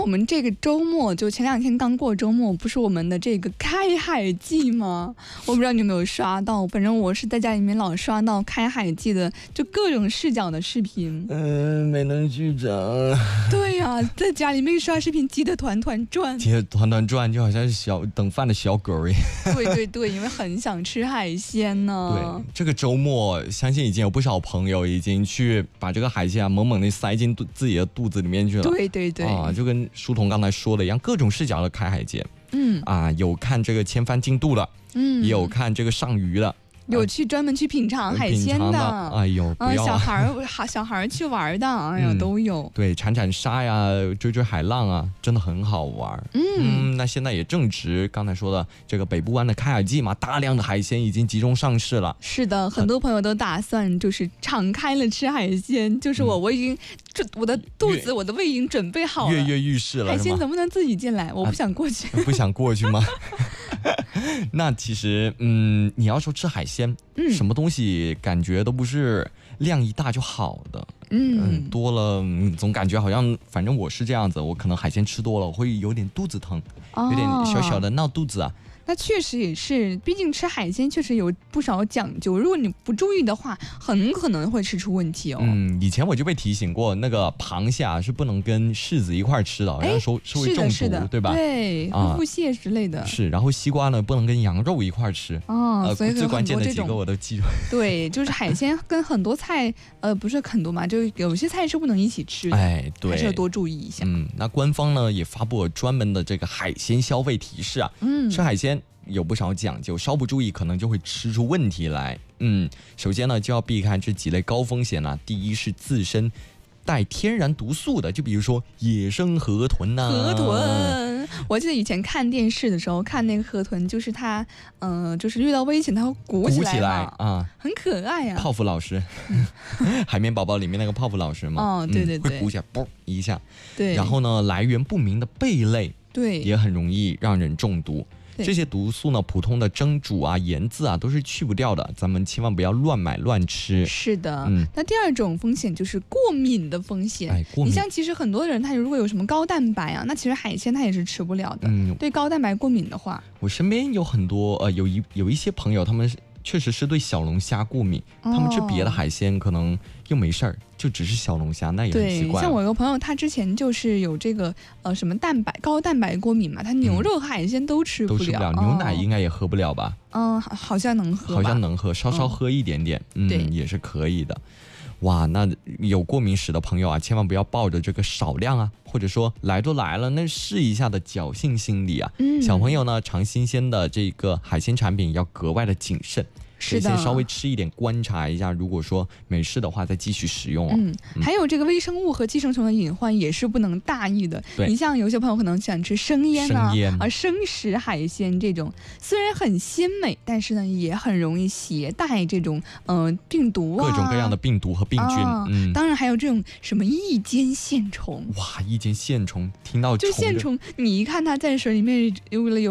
我们这个周末就前2天刚过周末，不是我们的这个开海季吗？我不知道你有没有刷到，反正我是在家里面老刷到开海季的，就各种视角的视频。 没能去整。 对呀、在家里面刷视频，急得团团转。 急得团团转，就好像是等饭的小狗一样。 对对对，因为很想吃海鲜呢。 对，这个周末相信已经有不少朋友已经去把这个海鲜猛猛地塞进自己的肚子里面去了。 对对对， 就跟书童刚才说的一样，各种视角的开海节。有看这个千帆竞渡的，也有看这个上鱼的。 有去专门去品尝海鲜的， 哎呦，不要小孩去玩的，哎呀，都有。 对，铲沙呀，追海浪啊，真的很好玩。那现在也正值刚才说的这个北部湾的开海季嘛，大量的海鲜已经集中上市了。 是的，很多朋友都打算就是敞开了吃海鲜，就是我已经我的肚子我的胃已经准备好了， 跃跃欲试了。 海鲜能不能自己进来？我不想过去。 不想过去吗？那其实你要说吃海鲜，什么东西感觉都不是量一大就好的。多了总感觉好像，反正我是这样子，我可能海鲜吃多了我会有点肚子疼，有点小小的闹肚子啊。 那确实也是，毕竟吃海鲜确实有不少讲究，如果你不注意的话，很可能会吃出问题哦。 以前我就被提醒过，那个螃蟹是不能跟柿子一块吃的，好像说是会中毒，对吧？ 对，腹泻之类的。 是，然后西瓜呢不能跟羊肉一块吃。 所以最关键的几个我都记住。 对，就是海鲜跟很多菜，不是很多嘛，就有些菜是不能一起吃的。对，还是要多注意一下。 那官方呢也发布了专门的这个海鲜消费提示啊。吃海鲜有不少讲究，稍不注意可能就会吃出问题来。首先呢就要避开这几类高风险啊。第一是自身带天然毒素的，就比如说野生河豚呐。 河豚，我记得以前看电视的时候看那个河豚，就是它，就是遇到危险它会鼓起来啊，很可爱啊。 泡芙老师，海绵宝宝里面那个泡芙老师嘛。 对对对， 会鼓起来，嘣一下。 对。 然后呢，来源不明的贝类， 对， 也很容易让人中毒。这些毒素呢，普通的蒸煮啊、盐渍啊都是去不掉的，咱们千万不要乱买乱吃。 是的，那第二种风险就是过敏的风险。你像其实很多人他如果有什么高蛋白啊，那其实海鲜他也是吃不了的。对高蛋白过敏的话， 我身边有很多有一些朋友，他们确实是对小龙虾过敏，他们吃别的海鲜可能又没事儿，就只是小龙虾，那也很奇怪。 对，像我有个朋友，他之前就是有这个什么高蛋白过敏嘛，他牛肉和海鲜都吃不了， 牛奶应该也喝不了吧？ 好像能喝吧， 好像能喝，稍稍喝一点点，也是可以的。哇，那有过敏史的朋友啊，千万不要抱着这个少量啊，或者说来都来了那试一下的侥幸心理啊。小朋友呢尝新鲜的这个海鲜产品要格外的谨慎。先稍微吃一点，观察一下，如果说没事的话再继续食用。 还有这个微生物和寄生虫的隐患也是不能大意的。你像有些朋友可能喜欢吃生腌生食海鲜这种，虽然很鲜美，但是呢也很容易携带这种病毒啊， 各种各样的病毒和病菌。 当然还有这种什么异尖线虫。 哇，异尖线虫，听到就线虫，你一看它在水里面有